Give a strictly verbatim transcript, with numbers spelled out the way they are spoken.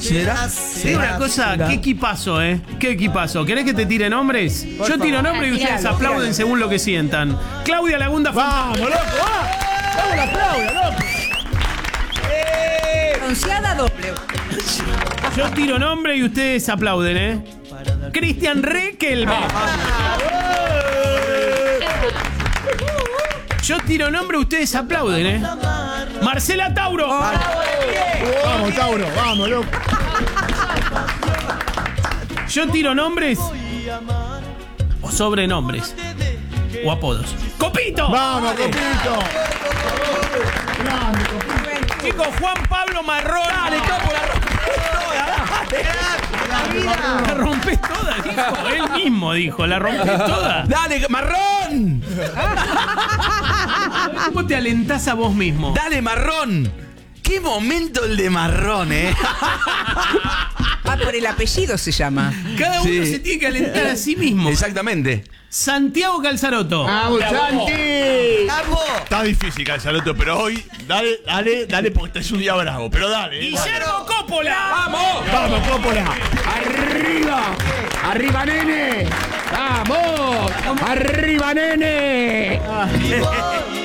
¿Será? Te digo una cosa, qué equipazo, ¿eh? Qué equipazo. ¿Querés que te tire nombres? Por Yo favor. tiro nombres y Ah, ustedes tiralo, aplauden tiralo. según lo que sientan. Claudia Lagunda. Vamos, loco, va. Vamos la Claudia, loco. Pronunciada doble. Yo tiro nombre y ustedes aplauden, ¿eh? Cristian Requelme. Yo tiro nombre y ustedes aplauden, ¿eh? Marcela Tauro. Vamos, Tauro, vamos, loco. Yo tiro nombres o sobrenombres o apodos. ¡Copito! Vamos, Copito. Grande, Copito. Chicos, Juan Pablo Marrón. Dale, capo, la La rompes toda, dijo. Él mismo dijo, la rompes toda. ¡Dale, marrón! ¿Cómo te alentás a vos mismo? ¡Dale, marrón! ¡Qué momento el de marrón, eh! Ah, por el apellido se llama. Cada uno Sí. se tiene que alentar a sí mismo. Exactamente. Santiago Calzaroto. ¡Vamos, Santi! ¡Bravo! Está difícil, Calzaroto, pero hoy, dale, dale, dale, porque este es un día bravo, pero dale. eh, dale. Guillermo Coppola. ¡Vamos! Vamos, Coppola. ¡Arriba! ¡Arriba, nene! ¡Vamos! ¡Arriba, nene!